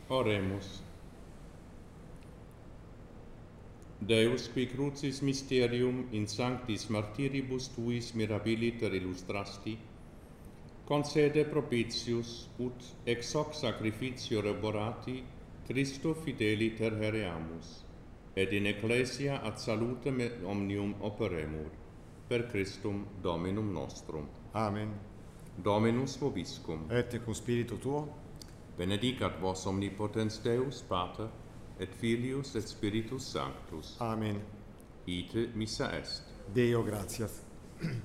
Oremus. Deus, qui crucis mysterium in sanctis martiribus tuis mirabiliter illustrasti, concede propitius ut ex hoc sacrificio reborati Christo fideliter hereamus, et in ecclesia ad salutem omnium operemur, per Christum Dominum nostrum. Amen. Dominus vobiscum. Et cum spiritu tuo. Benedicat vos omnipotens Deus, Pater, et Filius et Spiritus Sanctus. Amen. Ite missa est. Deo gratias.